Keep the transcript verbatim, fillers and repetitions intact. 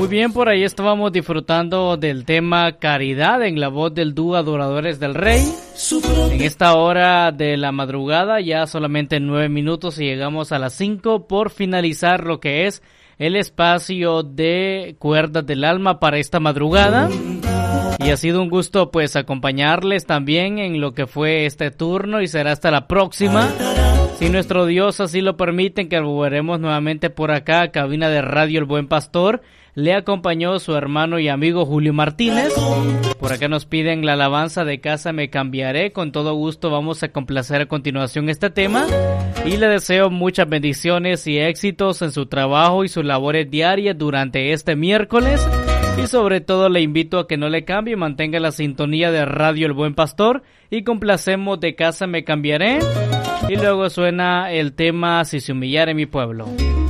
Muy bien, por ahí estábamos disfrutando del tema Caridad en la voz del dúo Adoradores del Rey. En esta hora de la madrugada, ya solamente nueve minutos y llegamos a las cinco por finalizar lo que es el espacio de Cuerdas del Alma para esta madrugada. Y ha sido un gusto pues acompañarles también en lo que fue este turno y será hasta la próxima. Si nuestro Dios así lo permite, que volveremos nuevamente por acá, cabina de Radio El Buen Pastor. Le acompañó su hermano y amigo Julio Martínez. Por acá nos piden la alabanza de Casa Me Cambiaré. Con todo gusto vamos a complacer a continuación este tema. Y le deseo muchas bendiciones y éxitos en su trabajo y sus labores diarias durante este miércoles. Y sobre todo le invito a que no le cambie, mantenga la sintonía de Radio El Buen Pastor. Y complacemos de Casa Me Cambiaré. Y luego suena el tema Si se humillara mi pueblo.